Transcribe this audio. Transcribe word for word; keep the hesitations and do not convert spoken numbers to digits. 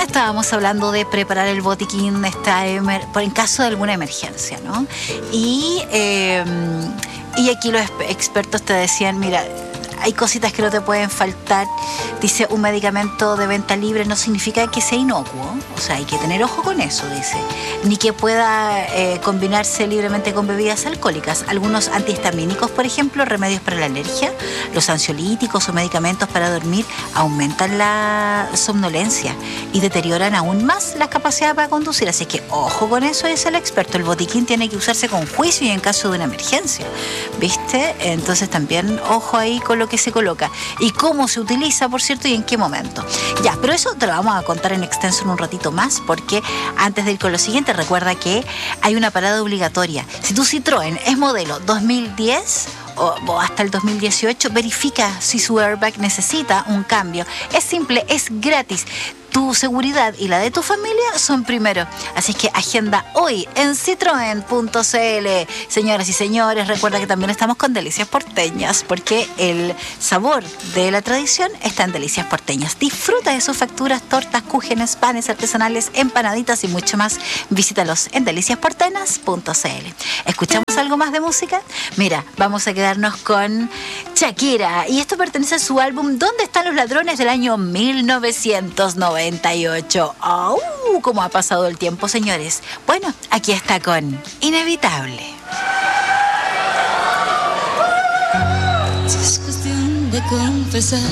estábamos hablando de preparar el botiquín esta emer- por en caso de alguna emergencia, ¿no? Y, eh, y aquí los expertos te decían, mira, hay cositas que no te pueden faltar. Dice, un medicamento de venta libre no significa que sea inocuo. O sea, hay que tener ojo con eso, dice. Ni que pueda eh, combinarse libremente con bebidas alcohólicas. Algunos antihistamínicos, por ejemplo, remedios para la alergia, los ansiolíticos o medicamentos para dormir aumentan la somnolencia y deterioran aún más la capacidad para conducir. Así que ojo con eso, es el experto. El botiquín tiene que usarse con juicio y en caso de una emergencia, ¿viste? Entonces también ojo ahí con lo que se coloca y cómo se utiliza, por cierto, y en qué momento. Ya, pero eso te lo vamos a contar en extenso en un ratito más, porque antes de ir con lo siguiente, recuerda que hay una parada obligatoria. Si tu Citroën es modelo dos mil diez o, o hasta el dos mil dieciocho, verifica si su airbag necesita un cambio. Es simple, es gratis. Tu seguridad y la de tu familia son primero. Así que agenda hoy en citroen punto c l. Señoras y señores, recuerda que también estamos con Delicias Porteñas, porque el sabor de la tradición está en Delicias Porteñas. Disfruta de sus facturas, tortas, cúgenes, panes artesanales, empanaditas y mucho más. Visítalos en delicias porteñas punto c l. ¿Escuchamos algo más de música? Mira, vamos a quedarnos con Shakira. Y esto pertenece a su álbum ¿Dónde están los ladrones? Del año mil novecientos noventa y ocho. ¡Oh! ¿Cómo ha pasado el tiempo, señores? Bueno, aquí está con Inevitable. Es cuestión de confesar.